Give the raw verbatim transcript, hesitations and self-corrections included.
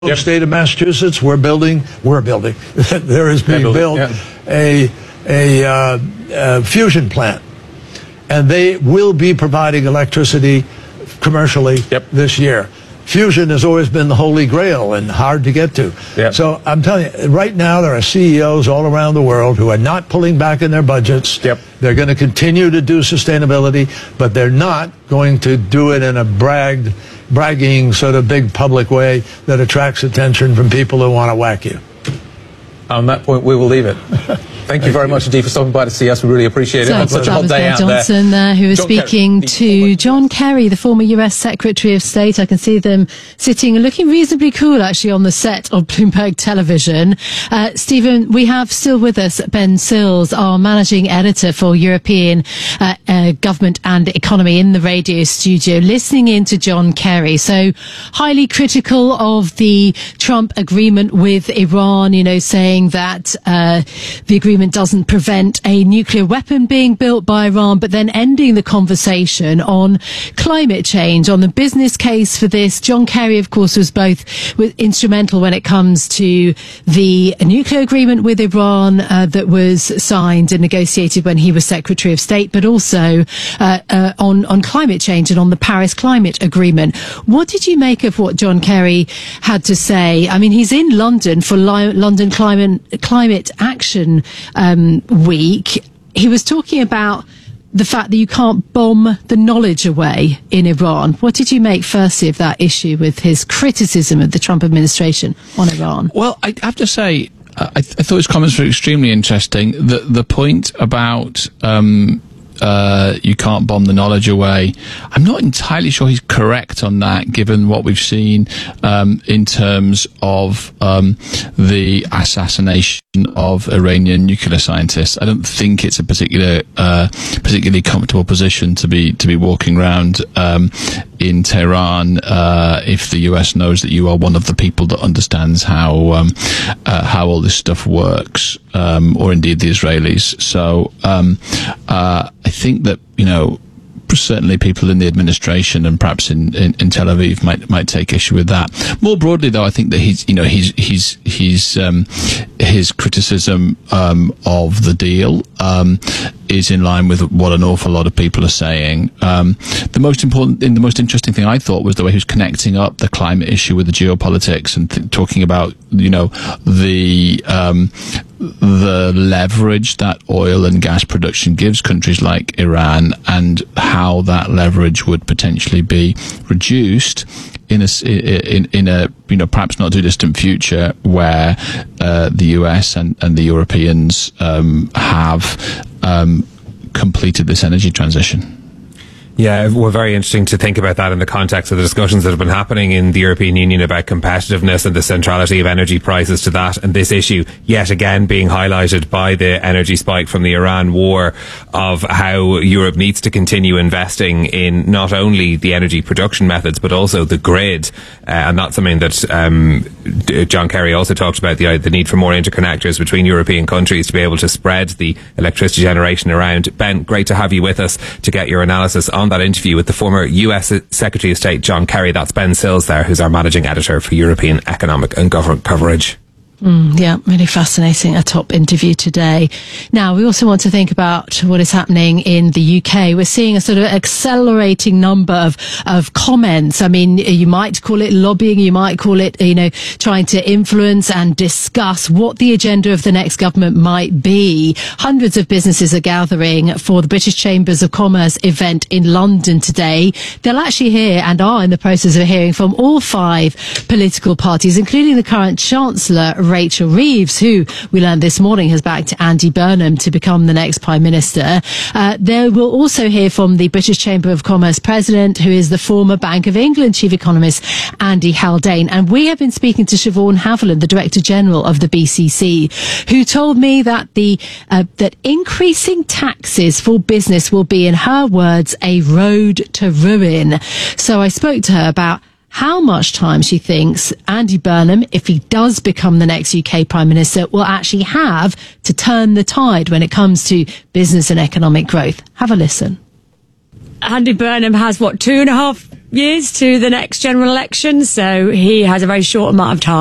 Yep. State of Massachusetts, we're building, we're building, there is being building, built yeah. a, a, uh, a fusion plant. And they will be providing electricity commercially Yep. this year. Fusion has always been the holy grail and hard to get to. Yep. So I'm telling you, right now there are C E Os all around the world who are not pulling back in their budgets. Yep. They're going to continue to do sustainability, but they're not going to do it in a bragged, bragging sort of big public way that attracts attention from people who want to whack you. On that point, we will leave it. Thank you very much indeed for stopping by to see us. We really appreciate it. So On such a that hot was day Bill out Johnson there. there, who was John speaking Kerry, the to former- John Kerry, the former U S Secretary of State. I can see them sitting and looking reasonably cool, actually, on the set of Bloomberg Television. Uh, Stephen, we have still with us Ben Sills, our managing editor for European uh, uh, government and economy in the radio studio, listening in to John Kerry. So highly critical of the Trump agreement with Iran, you know, saying that uh, the agreement doesn't prevent a nuclear weapon being built by Iran, but then ending the conversation on climate change, on the business case for this. John Kerry, of course, was both was instrumental when it comes to the nuclear agreement with Iran uh, that was signed and negotiated when he was Secretary of State, but also uh, uh, on, on climate change and on the Paris Climate Agreement. What did you make of what John Kerry had to say? I mean, he's in London for Li- London Climate, Climate Action um, Week. He was talking about the fact that you can't bomb the knowledge away in Iran. What did you make, firstly, of that issue with his criticism of the Trump administration on Iran? Well, I have to say, uh, I, th- I thought his comments were extremely interesting. The the point about um, uh, you can't bomb the knowledge away, I'm not entirely sure he's correct on that, given what we've seen um, in terms of um, the assassination of Iranian nuclear scientists. I don't think it's a particular, uh, particularly comfortable position to be to be walking around um, in Tehran uh, if the U S knows that you are one of the people that understands how um, uh, how all this stuff works, um, or indeed the Israelis. So um, uh, I think that, you know, certainly people in the administration and perhaps in, in, in Tel Aviv might might take issue with that. More broadly, though, I think that he's you know he's he's he's um, his criticism um, of the deal um, is in line with what an awful lot of people are saying. Um, the most important, in the most interesting thing I thought was the way he was connecting up the climate issue with the geopolitics and th- talking about you know the um, the leverage that oil and gas production gives countries like Iran, and how that leverage would potentially be reduced in a in in a you know perhaps not too distant future, where uh, the U S and and the Europeans um, have um, completed this energy transition. Yeah, well, very interesting to think about that in the context of the discussions that have been happening in the European Union about competitiveness and the centrality of energy prices to that, and this issue yet again being highlighted by the energy spike from the Iran war, of how Europe needs to continue investing in not only the energy production methods but also the grid, uh, and that's something that um, John Kerry also talked about, the, the need for more interconnectors between European countries to be able to spread the electricity generation around. Ben, great to have you with us to get your analysis on that interview with the former U S Secretary of State John Kerry. That's Ben Sills there, who's our managing editor for European economic and government coverage. Mm, yeah, really fascinating. A top interview today. Now, we also want to think about what is happening in the U K. We're seeing a sort of accelerating number of, of comments. I mean, you might call it lobbying, you might call it, you know, trying to influence and discuss what the agenda of the next government might be. Hundreds of businesses are gathering for the British Chambers of Commerce event in London today. They'll actually hear, and are in the process of hearing, from all five political parties, including the current Chancellor, Rachel Reeves, who we learned this morning has backed Andy Burnham to become the next Prime Minister. Uh, they will also hear from the British Chamber of Commerce President, who is the former Bank of England Chief Economist, Andy Haldane. And we have been speaking to Siobhan Haviland, the Director General of the B C C, who told me that the uh, that increasing taxes for business will be, in her words, a road to ruin. So I spoke to her about how much time she thinks Andy Burnham, if he does become the next U K Prime Minister, will actually have to turn the tide when it comes to business and economic growth. Have a listen. Andy Burnham has, what, two and a half years to the next general election, so he has a very short amount of time.